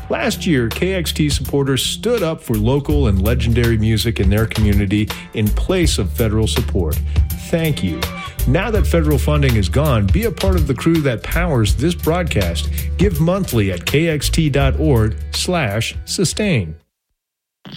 Last year, KXT supporters stood up for local and legendary music in their community in place of federal support. Thank you. Now that federal funding is gone, be a part of the crew that powers this broadcast. Give monthly at kxt.org/sustain.